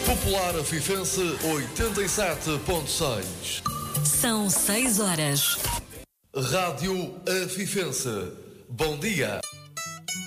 Popular Afifense 87.6. São 6 horas. Rádio Afifense. Bom dia.